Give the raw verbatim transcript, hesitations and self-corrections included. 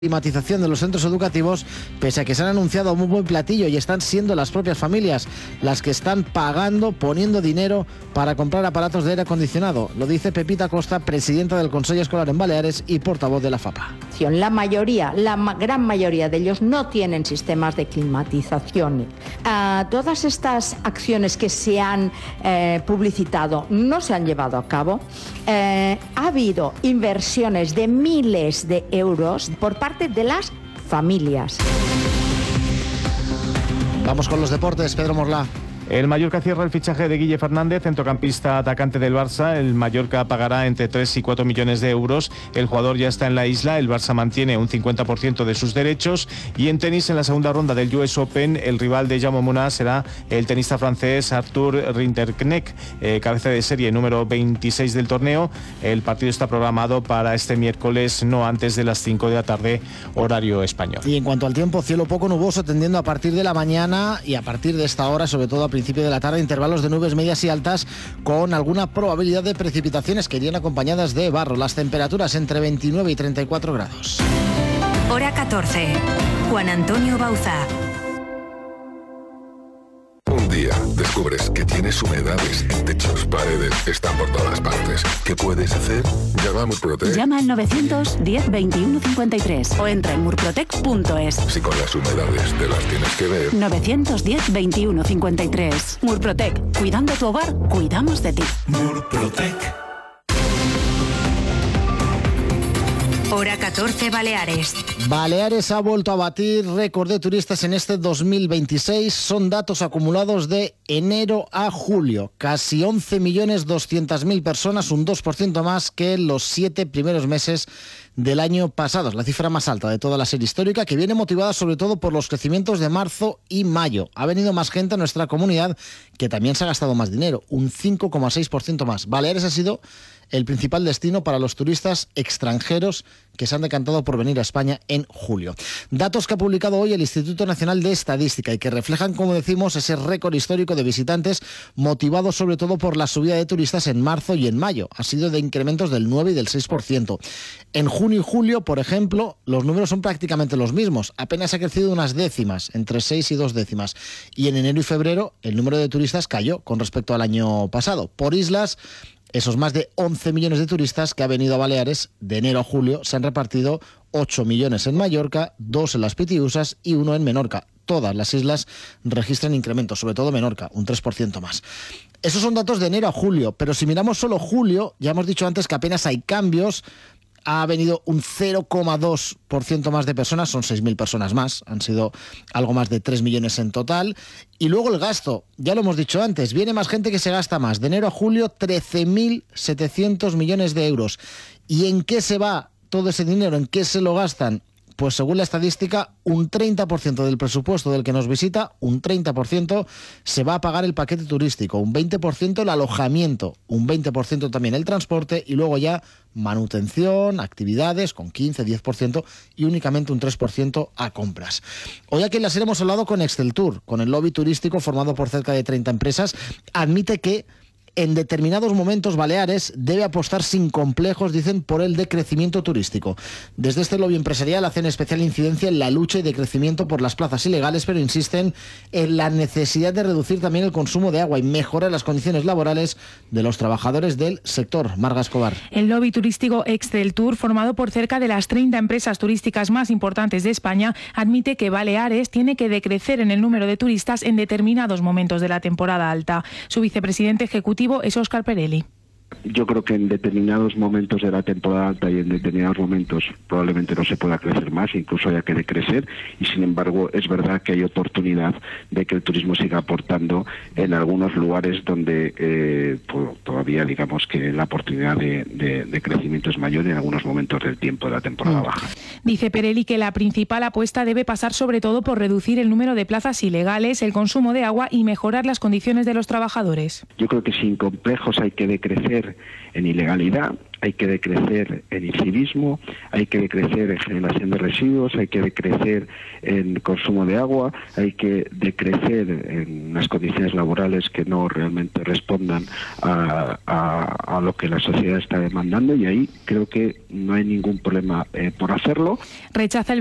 climatización de los centros educativos, pese a que se han anunciado un muy buen platillo y están siendo las propias familias las que están pagando, poniendo dinero para comprar aparatos de aire acondicionado. Lo dice Pepita Costa, presidenta del Consejo Escolar en Baleares y portavoz de la FAPA. La mayoría, la ma- gran mayoría de ellos no tienen sistemas de climatización. Uh, todas estas acciones que se han eh, publicitado no se han llevado a cabo. Eh, ha habido inversiones de miles de euros por parte de las familias. Vamos con los deportes, Pedro Morlá. El Mallorca cierra el fichaje de Guille Fernández, centrocampista atacante del Barça. El Mallorca pagará entre tres y cuatro millones de euros. El jugador ya está en la isla. El Barça mantiene un cincuenta por ciento de sus derechos. Y en tenis, en la segunda ronda del U S Open, el rival de Jaume Munar será el tenista francés Arthur Rinderknecht, eh, cabeza de serie número veintiséis del torneo. El partido está programado para este miércoles, no antes de las cinco de la tarde, horario español. Y en cuanto al tiempo, cielo poco nuboso, tendiendo a partir de la mañana y a partir de esta hora, sobre todo a principio de la tarde, intervalos de nubes medias y altas con alguna probabilidad de precipitaciones que irían acompañadas de barro. Las temperaturas entre veintinueve y treinta y cuatro grados. Hora catorce. Juan Antonio Bauza. Un día descubres que tienes humedades en techos, paredes, están por todas partes. ¿Qué puedes hacer? Llama a Murprotec. Llama al novecientos diez veintiuno cincuenta y tres o entra en murprotec punto es. Si con las humedades te las tienes que ver. novecientos diez veintiuno cincuenta y tres. Murprotec. Cuidando tu hogar, cuidamos de ti. Murprotec. Hora catorce, Baleares. Baleares ha vuelto a batir récord de turistas en este dos mil veintiséis. Son datos acumulados de enero a julio. Casi once millones doscientas mil personas, un dos por ciento más que los siete primeros meses del año pasado. Es la cifra más alta de toda la serie histórica, que viene motivada sobre todo por los crecimientos de marzo y mayo. Ha venido más gente a nuestra comunidad, que también se ha gastado más dinero, un cinco coma seis por ciento más. Baleares ha sido el principal destino para los turistas extranjeros que se han decantado por venir a España en julio. Datos que ha publicado hoy el Instituto Nacional de Estadística y que reflejan, como decimos, ese récord histórico de visitantes, motivado sobre todo por la subida de turistas en marzo y en mayo. Ha sido de incrementos del nueve y del seis por ciento. En junio y julio, por ejemplo, los números son prácticamente los mismos. Apenas ha crecido unas décimas, entre seis y dos décimas. Y en enero y febrero el número de turistas cayó con respecto al año pasado. Por islas, esos más de once millones de turistas que ha venido a Baleares de enero a julio se han repartido ocho millones en Mallorca, dos en las Pitiusas y uno en Menorca. Todas las islas registran incrementos, sobre todo Menorca, un tres por ciento más. Esos son datos de enero a julio, pero si miramos solo julio, ya hemos dicho antes que apenas hay cambios. Ha venido un cero coma dos por ciento más de personas, son seis mil personas más, han sido algo más de tres millones en total. Y luego el gasto, ya lo hemos dicho antes, viene más gente que se gasta más. De enero a julio, trece mil setecientos millones de euros. ¿Y en qué se va todo ese dinero? ¿En qué se lo gastan? Pues según la estadística, un treinta por ciento del presupuesto del que nos visita, un treinta por ciento se va a pagar el paquete turístico, un veinte por ciento el alojamiento, un veinte por ciento también el transporte y luego ya manutención, actividades con quince a diez por ciento y únicamente un tres por ciento a compras. Hoy aquí en la serie hemos hablado con Exceltour, con el lobby turístico formado por cerca de treinta empresas. Admite que en determinados momentos Baleares debe apostar sin complejos, dicen, por el decrecimiento turístico. Desde este lobby empresarial hacen especial incidencia en la lucha y decrecimiento por las plazas ilegales, pero insisten en la necesidad de reducir también el consumo de agua y mejorar las condiciones laborales de los trabajadores del sector. Marga Escobar. El lobby turístico Exceltour, formado por cerca de las treinta empresas turísticas más importantes de España, admite que Baleares tiene que decrecer en el número de turistas en determinados momentos de la temporada alta. Su vicepresidente ejecutivo es Óscar Perelli. Yo creo que en determinados momentos de la temporada alta y en determinados momentos probablemente no se pueda crecer más, incluso haya que decrecer, y sin embargo es verdad que hay oportunidad de que el turismo siga aportando en algunos lugares donde eh, pues, todavía digamos que la oportunidad de, de, de crecimiento es mayor en algunos momentos del tiempo de la temporada baja. Dice Perelli que la principal apuesta debe pasar sobre todo por reducir el número de plazas ilegales, el consumo de agua y mejorar las condiciones de los trabajadores. Yo creo que sin complejos hay que decrecer en ilegalidad, hay que decrecer en incivismo, hay que decrecer en generación de residuos, hay que decrecer en consumo de agua, hay que decrecer en unas condiciones laborales que no realmente respondan a, a, a lo que la sociedad está demandando, y ahí creo que no hay ningún problema eh, por hacerlo. Rechaza el